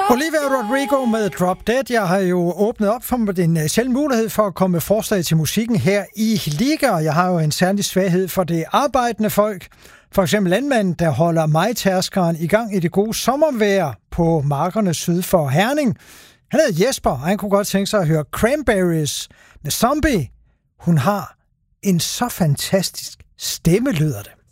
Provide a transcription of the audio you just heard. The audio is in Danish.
Olivia Rodrigo med Drop Dead. Jeg har jo åbnet op for den sjældne mulighed for at komme med forslag til musikken her i Liga. Jeg har jo en særlig svaghed for det arbejdende folk. For eksempel landmanden, der holder majtærskeren i gang i det gode sommervejr på markerne syd for Herning. Han hedder Jesper, og han kunne godt tænke sig at høre Cranberries med Zombie. Hun har en så fantastisk stemme, lyder det.